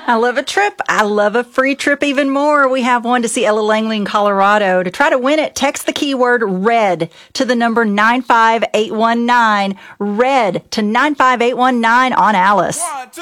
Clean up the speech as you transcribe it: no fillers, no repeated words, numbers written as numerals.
I love a trip. I love a free trip even more. We have one to see Ella Langley in Colorado. To try to win it, text the keyword RED to the number 95819. RED to 95819 on Alice.